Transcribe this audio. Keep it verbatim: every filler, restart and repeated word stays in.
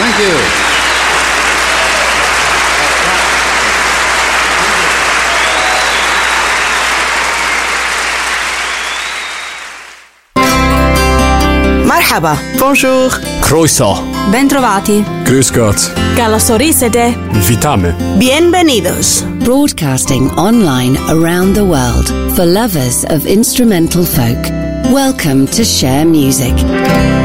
Thank you. Marhaba. Bonjour. Croeso. Bentrovati. Grüß Gott. Καλωσορίσετε. Witamy. Bienvenidos. Broadcasting online around the world for lovers of instrumental folk. Welcome to Share Music.